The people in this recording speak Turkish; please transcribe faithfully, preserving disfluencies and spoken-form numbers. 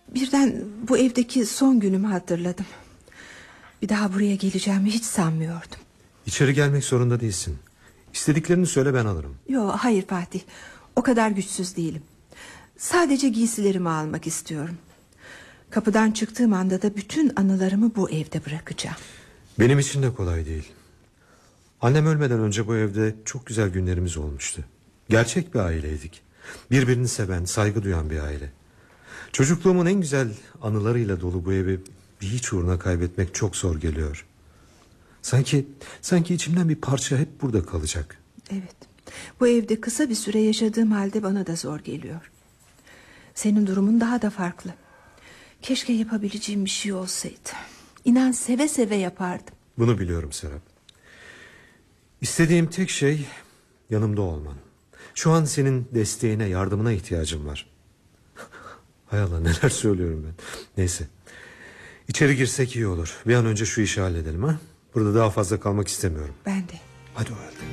Birden bu evdeki son günümü hatırladım. Bir daha buraya geleceğimi hiç sanmıyordum. İçeri gelmek zorunda değilsin. İstediklerini söyle, ben alırım. Yok, hayır Fatih, o kadar güçsüz değilim. Sadece giysilerimi almak istiyorum. Kapıdan çıktığım anda da bütün anılarımı bu evde bırakacağım. Benim için de kolay değil. Annem ölmeden önce bu evde çok güzel günlerimiz olmuştu. Gerçek bir aileydik. Birbirini seven, saygı duyan bir aile. Çocukluğumun en güzel anılarıyla dolu bu evi bir hiç uğruna kaybetmek çok zor geliyor. Sanki sanki içimden bir parça hep burada kalacak. Evet. Bu evde kısa bir süre yaşadığım halde bana da zor geliyor. Senin durumun daha da farklı. Keşke yapabileceğim bir şey olsaydı. İnan seve seve yapardım. Bunu biliyorum Serap. İstediğim tek şey yanımda olman. Şu an senin desteğine, yardımına ihtiyacım var. Hay Allah, neler söylüyorum ben. Neyse. İçeri girsek iyi olur. Bir an önce şu işi halledelim ha. Burada daha fazla kalmak istemiyorum. Ben de. Hadi o halde.